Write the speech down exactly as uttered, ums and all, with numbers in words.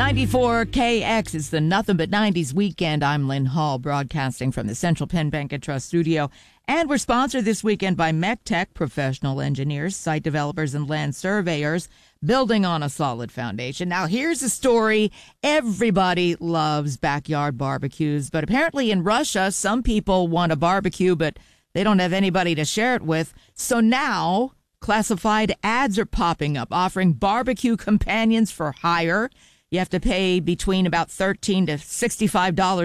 ninety-four K X is the Nothing But nineties Weekend. I'm Lynn Hall, broadcasting from the Central Penn Bank and Trust studio. And we're sponsored this weekend by MECTEC, professional engineers, site developers, and land surveyors, building on a solid foundation. Now, here's a story. Everybody loves backyard barbecues, but apparently in Russia, some people want a barbecue, but they don't have anybody to share it with. So now, classified ads are popping up, offering barbecue companions for hire. You have to pay between about thirteen to sixty-five dollars